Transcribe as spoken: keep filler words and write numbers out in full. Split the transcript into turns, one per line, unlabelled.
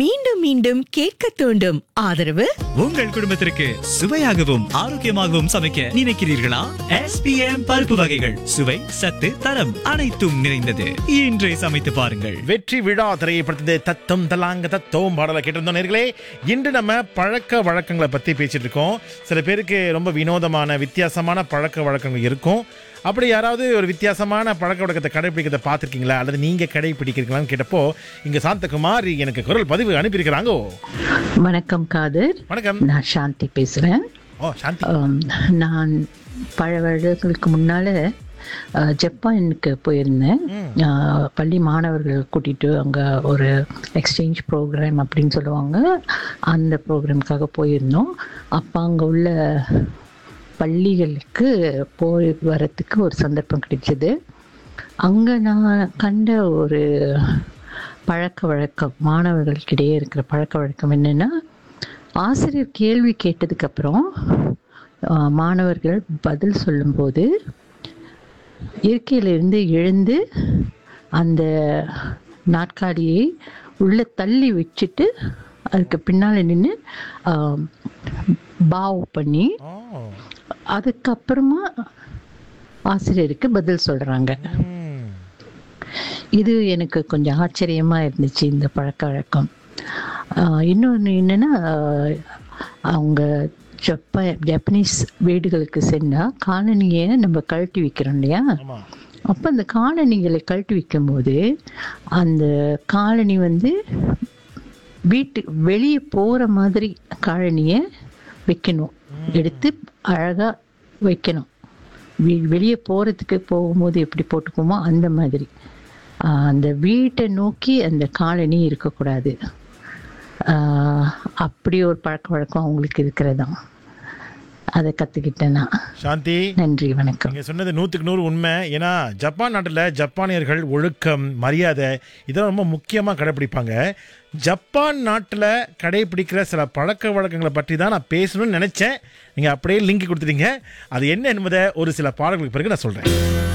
மீண்டும் மீண்டும் கேட்க தூண்டும் ஆதரவு
உங்கள் குடும்பத்திற்கு சுவையாகவும் ஆரோக்கியமாகவும் சமைக்க நினைக்கிறீர்களா? எஸ் பி எம் பருப்பு வகைகள் சுவை சத்து தரம் அனைத்தும் நிறைந்தது. இன்றே சமைத்து பாருங்கள்.
வெற்றி விழா திரைப்படத்திலே தத்தம் தலாங்க தத்தோம் பாடலை கேட்டிருந்தோம் நேர்களே. இன்று நம்ம பழக்க வழக்கங்களை பத்தி பேசிட்டு இருக்கோம். சில பேருக்கு ரொம்ப வினோதமான வித்தியாசமான பழக்க வழக்கங்கள் இருக்கும். அப்படி யாராவது ஒரு வித்தியாசமான பழக்க வழக்கத்தை கடைபிடிக்கிறத பார்த்துருக்கீங்களா, அல்லது நீங்க கடைபிடிக்கிறீங்களான்னு கேட்டப்போ இங்க சாந்தகுமார் எனக்கு குரல் பதிவு அனுப்பியிருக்கிறாங்க.
வணக்கம் காதர்.
வணக்கம்,
நான் சாந்தி பேசுறேன்.
ஓ சாந்தி.
நான் பல வருடங்களுக்கு முன்னால ஜப்பானுக்கு போயிருந்தேன். பள்ளி மாணவர்கள் கூட்டிட்டு அங்கே ஒரு எக்ஸ்சேஞ்ச் ப்ரோக்ராம் அப்படின்னு சொல்லுவாங்க, அந்த ப்ரோக்ராமுக்காக போயிருந்தோம். அப்போ அங்கே உள்ள பள்ளிகளுக்கு போய் வரத்துக்கு ஒரு சந்தர்ப்பம் கிடைச்சது. அங்கே நான் கண்ட ஒரு பழக்க வழக்கம், மாணவர்களுக்கிடையே இருக்கிற பழக்க வழக்கம் என்னென்னா, ஆசிரியர் கேள்வி கேட்டதுக்கப்புறம் மாணவர்கள் பதில் சொல்லும்போது இருக்கையிலிருந்து எழுந்து அந்த நாற்காலியை உள்ளே தள்ளி வச்சுட்டு அதுக்கு பின்னால் நின்று பாவ் பண்ணி அதுக்கப்புறமா ஆசிரியருக்கு பதில் சொல்கிறாங்க. இது எனக்கு கொஞ்சம் ஆச்சரியமாக இருந்துச்சு இந்த பழக்க வழக்கம். இன்னொன்று என்னென்னா, அவங்க ஜப்பா ஜப்பனீஸ் வீடுகளுக்கு சென்றால் காலணியை நம்ம கழட்டி வைக்கிறோம் இல்லையா, அப்போ அந்த காலணிகளை கழட்டி வைக்கும் போது அந்த காலணி வந்து வீட்டு வெளியே போகிற மாதிரி காலணியை வைக்கணும், எடுத்து அழகாக வைக்கணும். வீ வெளியே போகிறதுக்கு போகும்போது எப்படி போட்டுக்குமோ அந்த மாதிரி அந்த வீட்டை நோக்கி அந்த காலனி இருக்கக்கூடாது. அப்படி ஒரு பழக்க வழக்கம் அவங்களுக்கு இருக்கிறதா, அதை கற்றுக்கிட்டேன்னா.
சாந்தி,
நன்றி, வணக்கம்.
நீங்கள் சொன்னது நூற்றுக்கு நூறு உண்மை. ஏன்னா ஜப்பான் நாட்டில் ஜப்பானியர்கள் ஒழுக்கம், மரியாதை இதெல்லாம் ரொம்ப முக்கியமாக கடைப்பிடிப்பாங்க. ஜப்பான் நாட்டில் கடைபிடிக்கிற சில பழக்க வழக்கங்களை பற்றி தான் நான் பேசணும்னு நினச்சேன். நீங்கள் அப்படியே லிங்க் கொடுத்துட்டீங்க. அது என்ன என்பதை ஒரு சில பாடல்களுக்கு பிறகு நான் சொல்கிறேன்.